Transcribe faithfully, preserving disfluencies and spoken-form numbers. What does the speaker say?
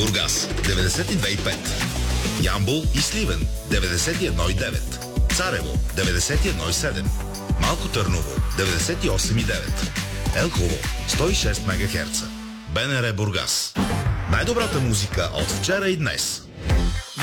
Бургас деветдесет и две и пет, Ямбол и Сливен деветдесет и едно и девет, Царево деветдесет и едно и седем, Малко Търново деветдесет и осем и девет, Елхово сто и шест мегахерца. БНР Бургас. Най-добрата музика от вчера и днес.